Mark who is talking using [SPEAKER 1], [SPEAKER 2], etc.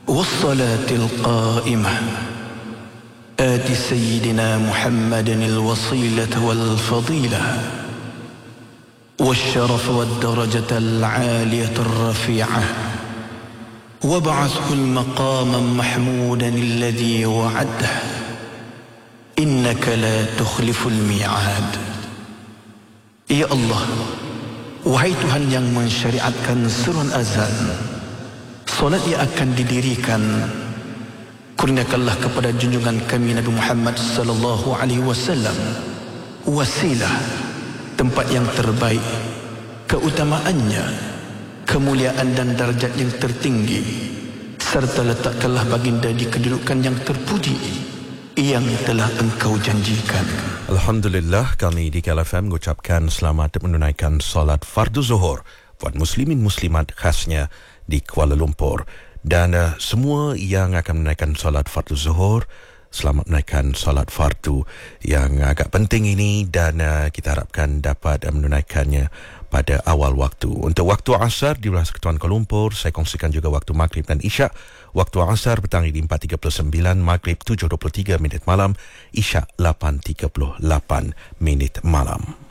[SPEAKER 1] والصلاة القائمة آت سيدنا محمد الوصيلة والفضيلة والشرف والدرجة العالية الرفيعة وابعثه المقام محمودا الذي وعده إنك لا تخلف الميعاد. Ya Allah, wahai Tuhan yang mensyariatkan seruan azan, solat yang akan didirikan, kurniakanlah kepada junjungan kami Nabi Muhammad sallallahu alaihi wasallam wasilah, tempat yang terbaik, keutamaannya, kemuliaan dan darjat yang tertinggi, serta letakkanlah baginda di kedudukan yang terpuji yang telah engkau janjikan.
[SPEAKER 2] Alhamdulillah, kami di KLFM mengucapkan selamat menunaikan solat fardu zuhur buat muslimin muslimat khasnya di Kuala Lumpur. Dan semua yang akan menunaikan solat fardu zuhur, selamat menunaikan solat fardu yang agak penting ini, dan kita harapkan dapat menunaikannya pada awal waktu. Untuk waktu asar di Wilayah Persekutuan Kuala Lumpur, saya kongsikan juga waktu maghrib dan isyak. Waktu asar petang di 4.39, maghrib 7.23 minit malam, isyak 8.38 minit malam.